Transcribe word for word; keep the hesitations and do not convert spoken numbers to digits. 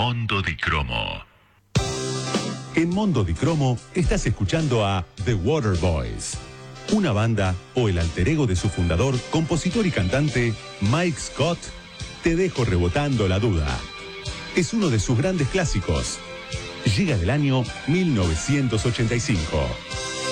Mondo di Cromo. En Mondo di Cromo estás escuchando a The Waterboys, una banda o el alter ego de su fundador, compositor y cantante Mike Scott. Te dejo rebotando la duda. Es uno de sus grandes clásicos. Llega del año mil novecientos ochenta y cinco.